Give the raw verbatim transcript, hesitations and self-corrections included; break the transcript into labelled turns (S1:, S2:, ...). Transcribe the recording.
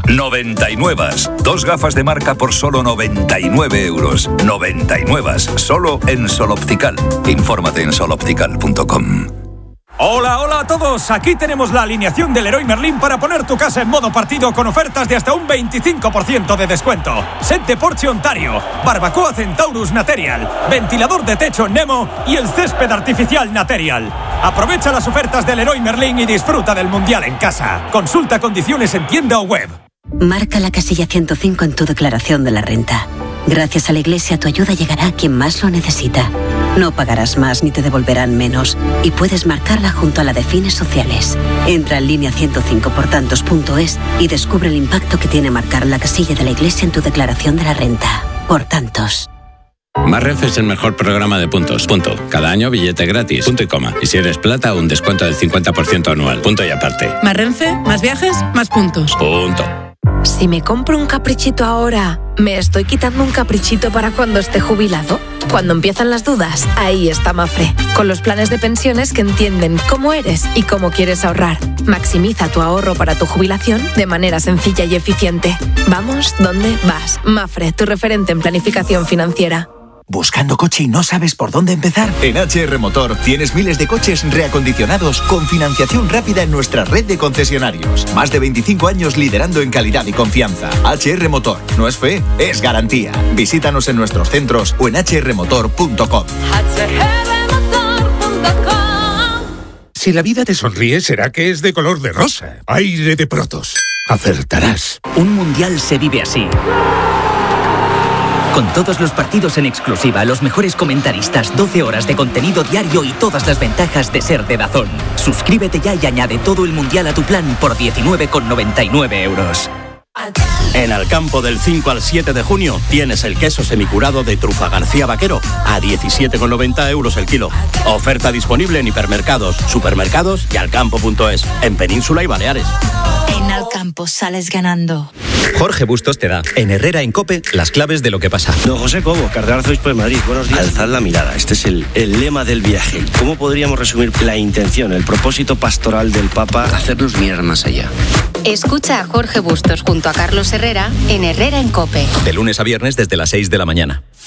S1: noventa y nueve. Dos gafas de marca por solo noventa y nueve euros. noventa y nueve. Solo en Sol Optical. Infórmate en sol optical punto com.
S2: Hola, hola a todos. Aquí tenemos la alineación del Leroy Merlin para poner tu casa en modo partido con ofertas de hasta un veinticinco por ciento de descuento. Set de Porsche Ontario, barbacoa Centaurus Material, ventilador de techo Nemo y el césped artificial Material. Aprovecha las ofertas del Leroy Merlin y disfruta del Mundial en casa. Consulta condiciones en tienda o web.
S3: Marca la casilla ciento cinco en tu declaración de la renta. Gracias a la Iglesia, tu ayuda llegará a quien más lo necesita. No pagarás más ni te devolverán menos. Y puedes marcarla junto a la de fines sociales. Entra en línea ciento cinco por tantos punto es y descubre el impacto que tiene marcar la casilla de la Iglesia en tu declaración de la renta. Por tantos.
S4: Más Renfe es el mejor programa de puntos. Punto. Cada año billete gratis. Punto y coma. Y si eres plata, un descuento del cincuenta por ciento anual. Punto y aparte.
S5: Más Renfe, más viajes, más puntos.
S4: Punto.
S6: Si me compro un caprichito ahora, ¿me estoy quitando un caprichito para cuando esté jubilado? Cuando empiezan las dudas, ahí está Mafre, con los planes de pensiones que entienden cómo eres y cómo quieres ahorrar. Maximiza tu ahorro para tu jubilación de manera sencilla y eficiente. Vamos, ¿dónde vas? Mafre, tu referente en planificación financiera.
S7: ¿Buscando coche y no sabes por dónde empezar? En H R Motor tienes miles de coches reacondicionados con financiación rápida en nuestra red de concesionarios. Más de veinticinco años liderando en calidad y confianza. H R Motor. No es fe, es garantía. Visítanos en nuestros centros o en h r motor punto com.
S8: Si la vida te sonríe, será que es de color de rosa. Aire de Protos. Acertarás.
S9: Un mundial se vive así. Con todos los partidos en exclusiva, los mejores comentaristas, doce horas de contenido diario y todas las ventajas de ser de DAZN. Suscríbete ya y añade todo el mundial a tu plan por diecinueve con noventa y nueve euros.
S10: En Alcampo del cinco al siete de junio tienes el queso semicurado de Trufa García Vaquero a diecisiete con noventa euros el kilo. Oferta disponible en hipermercados, supermercados y alcampo punto es, en Península y Baleares.
S11: En Alcampo sales ganando.
S12: Jorge Bustos te da, en Herrera en COPE, las claves de lo que pasa.
S13: Don José Cobo, cardenal arzobispo de Madrid. Buenos días. Alzad la mirada. Este es el, el lema del viaje. ¿Cómo podríamos resumir la intención, el propósito pastoral del Papa?
S14: Hacernos mirar más allá.
S15: Escucha a Jorge Bustos junto a Carlos Herrera en Herrera en COPE.
S12: De lunes a viernes desde las seis de la mañana.